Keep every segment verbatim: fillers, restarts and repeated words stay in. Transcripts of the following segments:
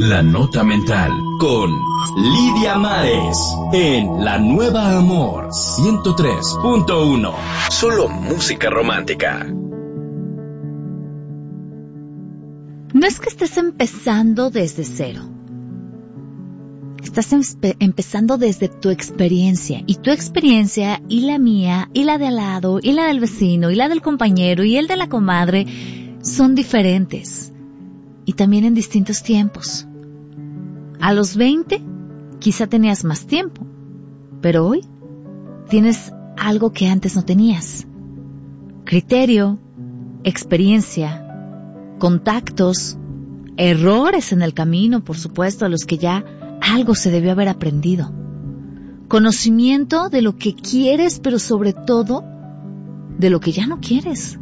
La Nota Mental con Lidia Mares en La Nueva Amor ciento tres punto uno. Solo música romántica. No es que estés empezando desde cero. Estás empe- empezando desde tu experiencia. Y tu experiencia y la mía y la de al lado y la del vecino y la del compañero y el de la comadre son diferentes. Y también en distintos tiempos. A los veinte quizá tenías más tiempo. Pero hoy tienes algo que antes no tenías. Criterio, experiencia, contactos, errores en el camino, por supuesto, a los que ya algo se debió haber aprendido. Conocimiento de lo que quieres, pero sobre todo, de lo que ya no quieres.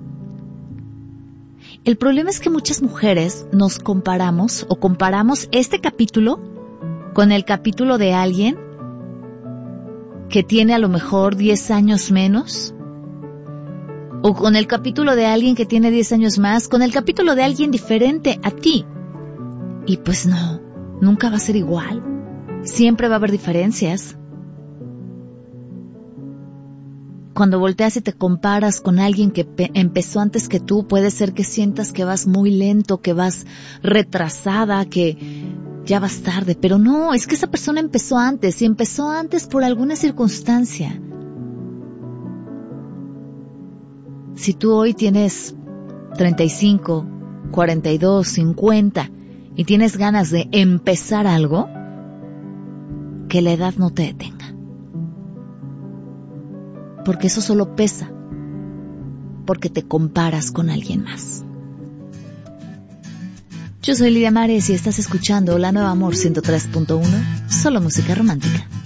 El problema es que muchas mujeres nos comparamos o comparamos este capítulo con el capítulo de alguien que tiene a lo mejor diez años menos, o con el capítulo de alguien que tiene diez años más, con el capítulo de alguien diferente a ti. Y pues no, nunca va a ser igual. Siempre va a haber diferencias. Cuando volteas y te comparas con alguien que pe- empezó antes que tú, puede ser que sientas que vas muy lento, que vas retrasada, que ya vas tarde. Pero no, es que esa persona empezó antes y empezó antes por alguna circunstancia. Si tú hoy tienes treinta y cinco, cuarenta y dos, cincuenta y tienes ganas de empezar algo, que la edad no te detenga. Porque eso solo pesa, porque te comparas con alguien más. Yo soy Lidia Mares y estás escuchando La Nueva Amor ciento tres punto uno, solo música romántica.